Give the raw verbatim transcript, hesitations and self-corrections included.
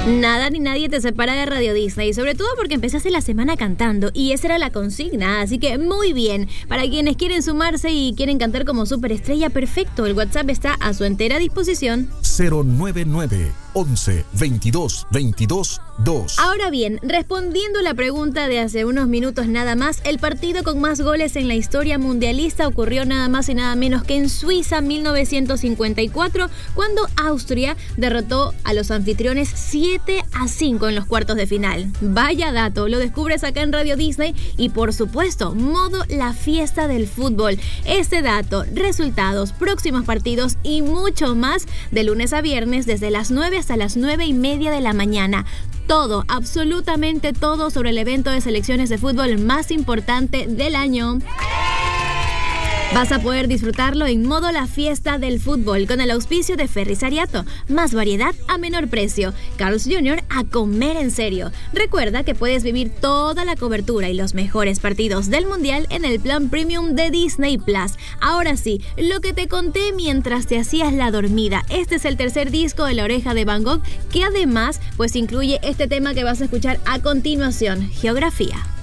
Nada ni nadie te separa de Radio Disney, sobre todo porque empezaste la semana cantando y esa era la consigna, así que muy bien. Para quienes quieren sumarse y quieren cantar como superestrella, perfecto, el WhatsApp está a su entera disposición. cero nueve nueve, once, veintidós, veintidós, dos. Ahora bien, respondiendo la pregunta de hace unos minutos nada más, el partido con más goles en la historia mundialista ocurrió nada más y nada menos que en Suiza mil novecientos cincuenta y cuatro, cuando Austria derrotó a los anfitriones siete a cinco en los cuartos de final. Vaya dato, lo descubres acá en Radio Disney y por supuesto, modo la fiesta del fútbol. Este dato, resultados, próximos partidos y mucho más de lunes a viernes desde las nueve hasta las nueve y media de la mañana. Todo, absolutamente todo sobre el evento de selecciones de fútbol más importante del año. Vas a poder disfrutarlo en modo la fiesta del fútbol con el auspicio de Ferris Ariato. Más variedad a menor precio. Carl's junior a comer en serio. Recuerda que puedes vivir toda la cobertura y los mejores partidos del Mundial en el plan premium de Disney Plus. Ahora sí, lo que te conté mientras te hacías la dormida. Este es el tercer disco de La Oreja de Van Gogh, que además pues incluye este tema que vas a escuchar a continuación, Geografía.